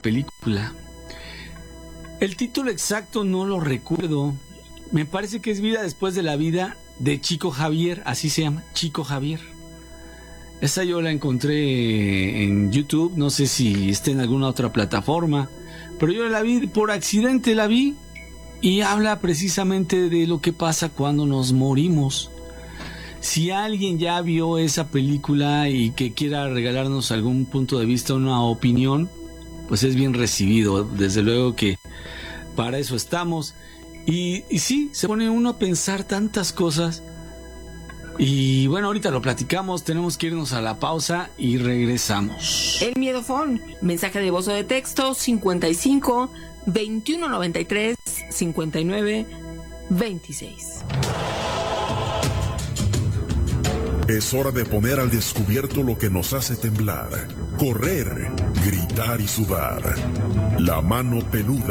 película. El título exacto no lo recuerdo. Me parece que es Vida después de la vida de Chico Javier, así se llama, Chico Javier. Esa yo la encontré en YouTube, no sé si está en alguna otra plataforma, pero yo la vi, por accidente la vi, y habla precisamente de lo que pasa cuando nos morimos. Si alguien ya vio esa película y que quiera regalarnos algún punto de vista, una opinión, pues es bien recibido. Desde luego que para eso estamos. Y sí, se pone uno a pensar tantas cosas. Y bueno, ahorita lo platicamos, tenemos que irnos a la pausa y regresamos. El Miedofón, mensaje de voz o de texto 55 21 93 59 26. Es hora de poner al descubierto lo que nos hace temblar, correr, gritar y sudar. La mano peluda